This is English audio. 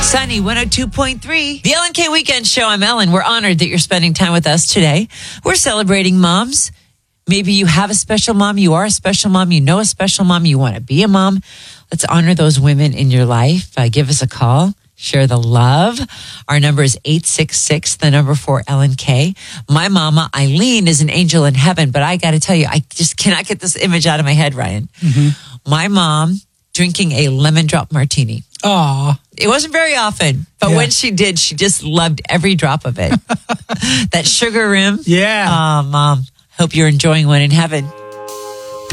Sunny 102.3. The Ellen K Weekend Show. I'm Ellen. We're honored that you're spending time with us today. We're celebrating moms. Maybe you have a special mom. You are a special mom. You know a special mom. You want to be a mom. Let's honor those women in your life. Give us a call. Share the love. Our number is 866, the number for Ellen K. My mama, Eileen, is an angel in heaven, but I got to tell you, I just cannot get this image out of my head, Ryan. Mm-hmm. My mom drinking a lemon drop martini. Aw. It wasn't very often, but when she did, she just loved every drop of it. That sugar rim. Yeah. Oh, Mom, hope you're enjoying one in heaven.